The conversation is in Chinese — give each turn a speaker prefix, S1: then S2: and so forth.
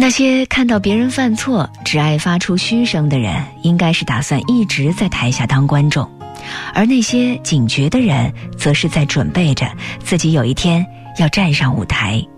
S1: 那些看到别人犯错只爱发出嘘声的人，应该是打算一直在台下当观众，而那些警觉的人则是在准备着自己有一天要站上舞台。